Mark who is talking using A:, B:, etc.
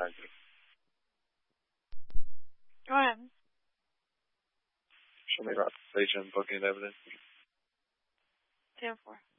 A: Thank you.
B: Go ahead.
A: Show me authorization booking evidence.
B: 10-4.